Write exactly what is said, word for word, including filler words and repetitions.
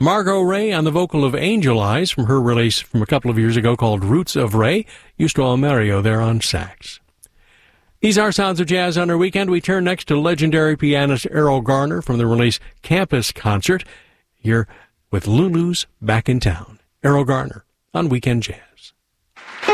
Margot Ray on the vocal of Angel Eyes from her release from a couple of years ago called Roots of Ray. Eustro Mario there on sax. These are Sounds of Jazz on our weekend. We turn next to legendary pianist Errol Garner from the release Campus Concert, here with Lulu's Back in Town. Errol Garner on Weekend Jazz.